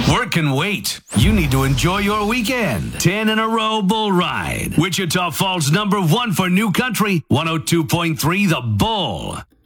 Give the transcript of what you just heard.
Work can wait. You need to enjoy your weekend. 10 in a row bull ride. Wichita Falls #1 for New Country, 102.3 The Bull.